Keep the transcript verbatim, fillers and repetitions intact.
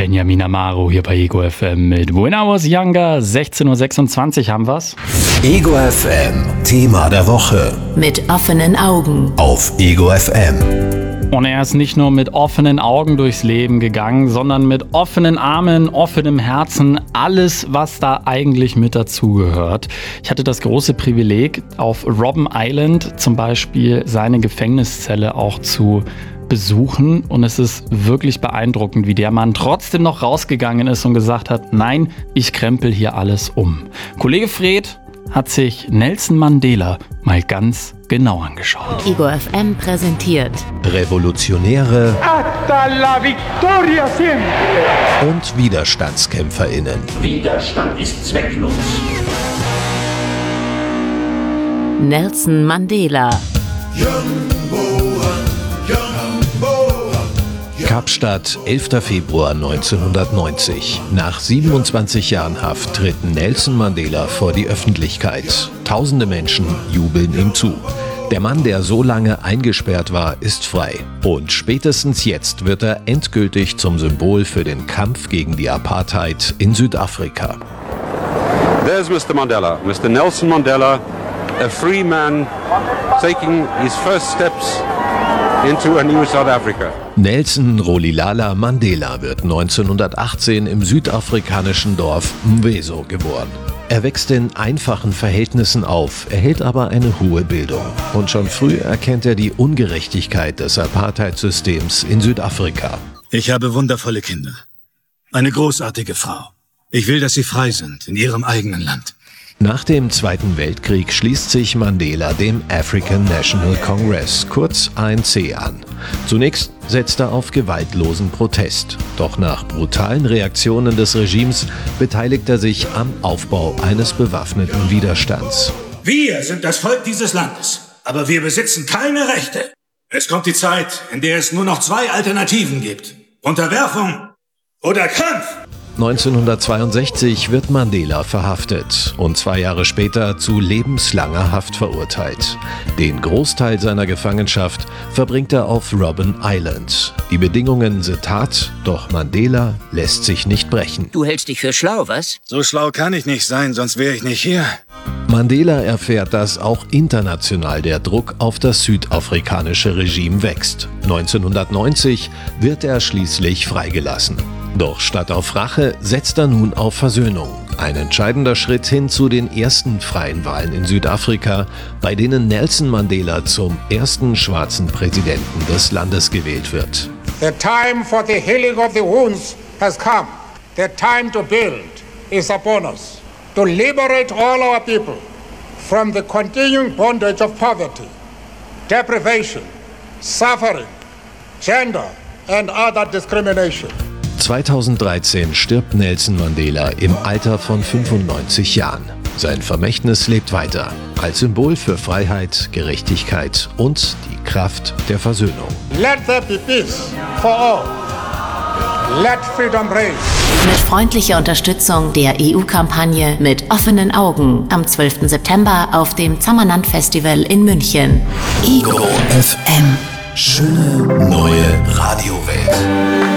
Benjamin Amaro hier bei Ego F M mit When I Was Younger. sechzehn Uhr sechsundzwanzig haben wir's. Ego F M, Thema der Woche. Mit offenen Augen. Auf Ego F M. Und er ist nicht nur mit offenen Augen durchs Leben gegangen, sondern mit offenen Armen, offenem Herzen, alles, was da eigentlich mit dazugehört. Ich hatte das große Privileg, auf Robben Island zum Beispiel seine Gefängniszelle auch zu besuchen. Und es ist wirklich beeindruckend, wie der Mann trotzdem noch rausgegangen ist und gesagt hat, nein, ich krempel hier alles um. Kollege Fred hat sich Nelson Mandela mal ganz genau angeschaut. Ego F M präsentiert Revolutionäre Hasta la victoria siempre. und WiderstandskämpferInnen. Widerstand ist zwecklos. Nelson Mandela. Kapstadt, elfter Februar neunzehnhundertneunzig. Nach siebenundzwanzig Jahren Haft tritt Nelson Mandela vor die Öffentlichkeit. Tausende Menschen jubeln ihm zu. Der Mann, der so lange eingesperrt war, ist frei. Und spätestens jetzt wird er endgültig zum Symbol für den Kampf gegen die Apartheid in Südafrika. There's Mister Mandela, Mister Nelson Mandela, a free man taking his first steps into a new South Africa. Nelson Rolihlahla Mandela wird neunzehnhundertachtzehn im südafrikanischen Dorf Mvezo geboren. Er wächst in einfachen Verhältnissen auf, erhält aber eine hohe Bildung. Und schon früh erkennt er die Ungerechtigkeit des Apartheid-Systems in Südafrika. Ich habe wundervolle Kinder. Eine großartige Frau. Ich will, dass sie frei sind in ihrem eigenen Land. Nach dem Zweiten Weltkrieg schließt sich Mandela dem African National Congress, kurz A N C, an. Zunächst setzt er auf gewaltlosen Protest. Doch nach brutalen Reaktionen des Regimes beteiligt er sich am Aufbau eines bewaffneten Widerstands. Wir sind das Volk dieses Landes, aber wir besitzen keine Rechte. Es kommt die Zeit, in der es nur noch zwei Alternativen gibt. Unterwerfung oder Kampf. neunzehnhundertzweiundsechzig wird Mandela verhaftet und zwei Jahre später zu lebenslanger Haft verurteilt. Den Großteil seiner Gefangenschaft verbringt er auf Robben Island. Die Bedingungen sind hart, doch Mandela lässt sich nicht brechen. Du hältst dich für schlau, was? So schlau kann ich nicht sein, sonst wäre ich nicht hier. Mandela erfährt, dass auch international der Druck auf das südafrikanische Regime wächst. neunzehnhundertneunzig wird er schließlich freigelassen. Doch statt auf Rache setzt er nun auf Versöhnung. Ein entscheidender Schritt hin zu den ersten freien Wahlen in Südafrika, bei denen Nelson Mandela zum ersten schwarzen Präsidenten des Landes gewählt wird. The time for the healing of the wounds has come. The time to build is upon us. To liberate all our people from the continuing bondage of poverty, deprivation, suffering, gender and other discrimination. zweitausenddreizehn stirbt Nelson Mandela im Alter von fünfundneunzig Jahren. Sein Vermächtnis lebt weiter, als Symbol für Freiheit, Gerechtigkeit und die Kraft der Versöhnung. Let there be peace for all. Let freedom reign. Mit freundlicher Unterstützung der E U-Kampagne Mit offenen Augen am zwölften September auf dem Zamanant Festival in München. Ego F M. Schöne neue Radiowelt.